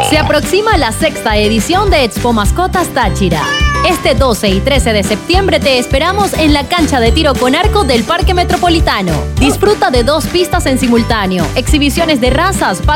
Se aproxima la 6ª edición de Expo Mascotas Táchira. Este 12 y 13 de septiembre te esperamos en la cancha de tiro con arco del Parque Metropolitano. Disfruta de 2 pistas en simultáneo, exhibiciones de razas,